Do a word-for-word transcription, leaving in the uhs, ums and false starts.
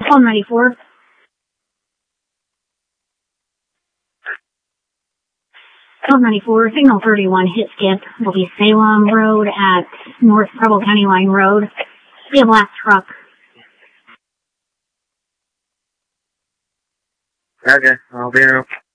twelve ninety-four. twelve ninety-four, signal thirty-one, hit skip. Will be Salem Road at North Preble County Line Road. Be a black truck. Okay, I'll be around.